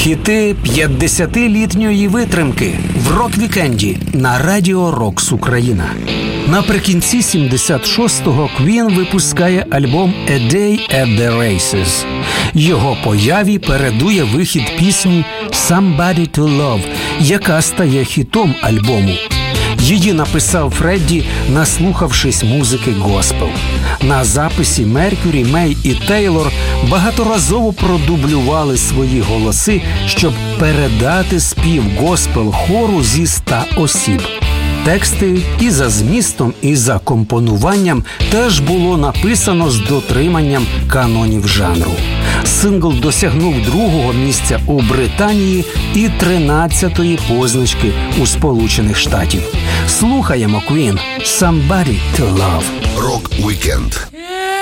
Хіти 50-літньої витримки в рок-вікенді на Радіо Рокс Україна. Наприкінці 76-го Queen випускає альбом «A Day at the Races». Його появі передує вихід пісні «Somebody to Love», яка стає хітом альбому. Її написав Фредді, наслухавшись музики госпел. На записі Меркюрі, Мей і Тейлор багаторазово продублювали свої голоси, щоб передати спів госпел хору зі 100 осіб. Тексти і за змістом, і за компонуванням теж було написано з дотриманням канонів жанру. Сингл досягнув 2-го місця у Британії і 13-ї позначки у Сполучених Штатів. Слухаємо Queen «Somebody to Love». Рок-вікенд